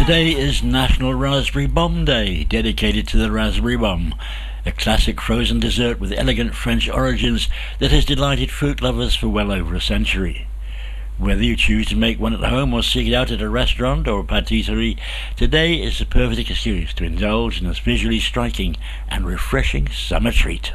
Today is National Raspberry Bomb Day, dedicated to the raspberry bomb, a classic frozen dessert with elegant French origins that has delighted fruit lovers for well over a century. Whether you choose to make one at home or seek it out at a restaurant or a patisserie, today is the perfect excuse to indulge in this visually striking and refreshing summer treat.